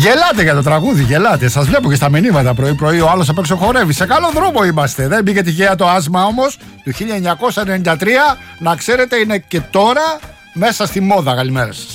Γελάτε για το τραγούδι, γελάτε. Σας βλέπω και στα μηνύματα πρωί-πρωί. Ο άλλος απ' έξω χορεύει. Σε καλό δρόμο είμαστε. Δεν μπήκε τυχαία το άσμα όμως του 1993. Να ξέρετε, είναι και τώρα μέσα στη μόδα. Καλημέρα σας.